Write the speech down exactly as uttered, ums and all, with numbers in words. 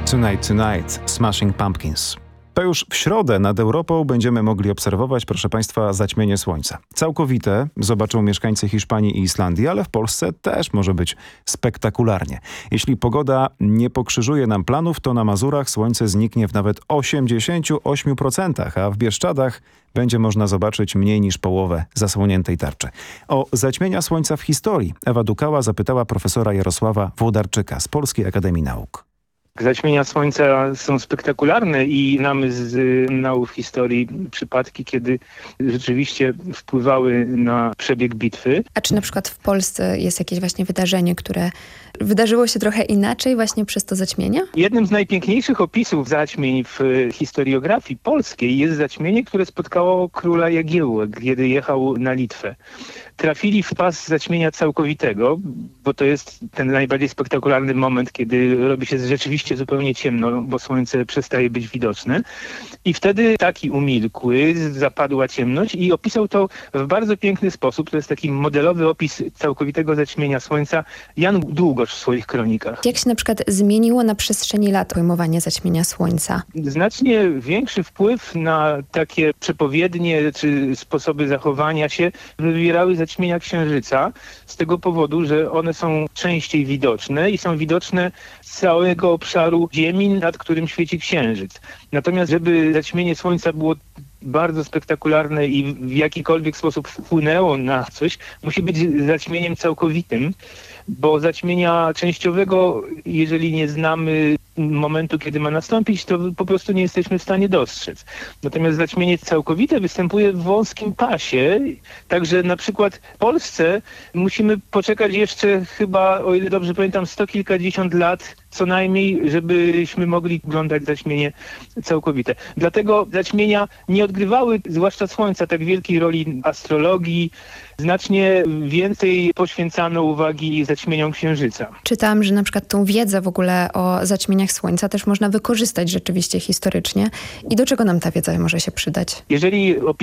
Tonight, Tonight, Smashing Pumpkins. To już w środę nad Europą będziemy mogli obserwować, proszę Państwa, zaćmienie słońca. Całkowite zobaczą mieszkańcy Hiszpanii i Islandii, ale w Polsce też może być spektakularnie. Jeśli pogoda nie pokrzyżuje nam planów, to na Mazurach słońce zniknie w nawet osiemdziesięciu ośmiu procentach, a w Bieszczadach będzie można zobaczyć mniej niż połowę zasłoniętej tarczy. O zaćmienia słońca w historii Ewa Dukała zapytała profesora Jarosława Włodarczyka z Polskiej Akademii Nauk. Zaćmienia słońca są spektakularne i znamy z nauk historii przypadki, kiedy rzeczywiście wpływały na przebieg bitwy. A czy na przykład w Polsce jest jakieś właśnie wydarzenie, które wydarzyło się trochę inaczej właśnie przez to zaćmienie? Jednym z najpiękniejszych opisów zaćmień w historiografii polskiej jest zaćmienie, które spotkało króla Jagiełłę, kiedy jechał na Litwę. Trafili w pas zaćmienia całkowitego, bo to jest ten najbardziej spektakularny moment, kiedy robi się rzeczywiście zupełnie ciemno, bo słońce przestaje być widoczne. I wtedy taki umilkły, zapadła ciemność i opisał to w bardzo piękny sposób. To jest taki modelowy opis całkowitego zaćmienia słońca Jan Długosz w swoich kronikach. Jak się na przykład zmieniło na przestrzeni lat pojmowanie zaćmienia słońca? Znacznie większy wpływ na takie przepowiednie czy sposoby zachowania się wywierały zaćmienia księżyca z tego powodu, że one są częściej widoczne i są widoczne z całego obszaru Ziemi, nad którym świeci księżyc. Natomiast żeby zaćmienie słońca było bardzo spektakularne i w jakikolwiek sposób wpłynęło na coś, musi być zaćmieniem całkowitym, bo zaćmienia częściowego, jeżeli nie znamy momentu, kiedy ma nastąpić, to po prostu nie jesteśmy w stanie dostrzec. Natomiast zaćmienie całkowite występuje w wąskim pasie, także na przykład w Polsce musimy poczekać jeszcze chyba, o ile dobrze pamiętam, sto kilkadziesiąt lat co najmniej, żebyśmy mogli oglądać zaćmienie całkowite. Dlatego zaćmienia nie odgrywały, zwłaszcza słońca, tak wielkiej roli astrologii. Znacznie więcej poświęcano uwagi zaćmieniom księżyca. Czytałam, że na przykład tą wiedzę w ogóle o zaćmieniach słońca też można wykorzystać rzeczywiście historycznie. I do czego nam ta wiedza może się przydać? Jeżeli